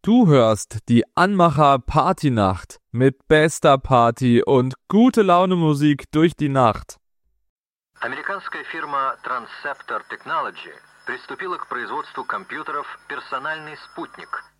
Du hörst die Anmacher Partynacht mit bester Party und gute Laune Musik durch die Nacht. Американская фирма Transceptor Technology приступила к производству компьютеров «Персональный спутник»,